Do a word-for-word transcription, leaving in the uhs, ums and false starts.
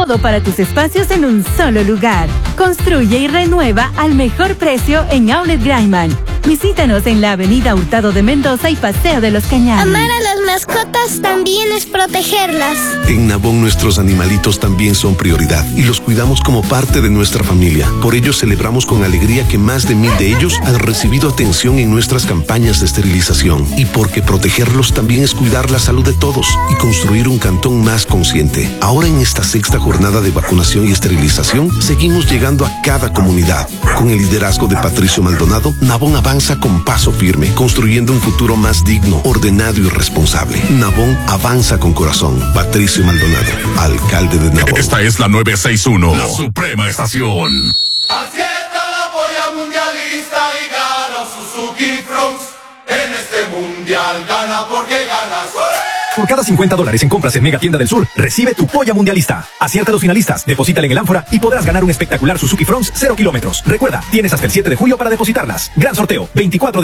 todo para tus espacios en un solo lugar. Construye y renueva al mejor precio en Outlet Graiman. Visítanos en la avenida Hurtado de Mendoza y Paseo de los Cañares. Amar a las mascotas también es protegerlas. En Nabón nuestros animalitos también son prioridad y los cuidamos como parte de nuestra familia. Por ello celebramos con alegría que más de mil de ellos han recibido atención en nuestras campañas de esterilización. Y porque protegerlos también es cuidar la salud de todos y construir un cantón más consciente. Ahora en esta sexta jornada de vacunación y esterilización, seguimos llegando a cada comunidad. Con el liderazgo de Patricio Maldonado, Nabón avanza con paso firme, construyendo un futuro más digno, ordenado y responsable. Nabón avanza con corazón. Patricio Maldonado, alcalde de Nabón. Esta es la nueve seis uno, la Suprema Estación. Acierta la polla mundialista y gana Suzuki Fronts. En este mundial gana porque ganas. Por cada cincuenta dólares en compras en Mega Tienda del Sur, recibe tu polla mundialista. Acierta a los finalistas, deposítale en el ánfora y podrás ganar un espectacular Suzuki Fronts cero kilómetros. Recuerda, tienes hasta el siete de julio para depositarlas. Gran sorteo, veinticuatro de